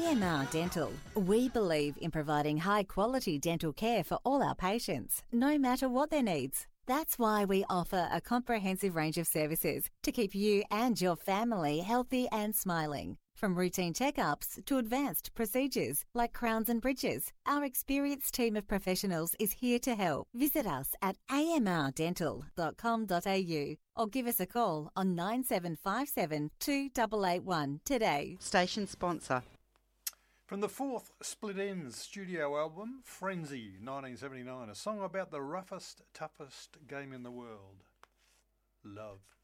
AMR Dental. We believe in providing high-quality dental care for all our patients, no matter what their needs. That's why we offer a comprehensive range of services to keep you and your family healthy and smiling. From routine checkups to advanced procedures like crowns and bridges, our experienced team of professionals is here to help. Visit us at amrdental.com.au or give us a call on 9757 2881 today. Station sponsor. From the fourth Split Enz studio album, Frenzy, 1979, a song about the roughest, toughest game in the world. Love.